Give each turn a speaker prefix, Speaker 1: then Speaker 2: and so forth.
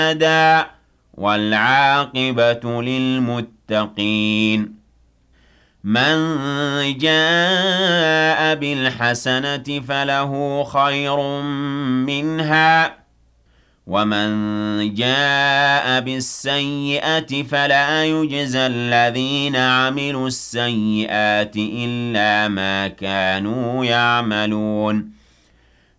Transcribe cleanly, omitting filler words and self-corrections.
Speaker 1: أبدا والعاقبة للمتقين من جاء بالحسنة فله خير منها ومن جاء بالسيئة فلا يجزى الذين عملوا السيئات إلا ما كانوا يعملون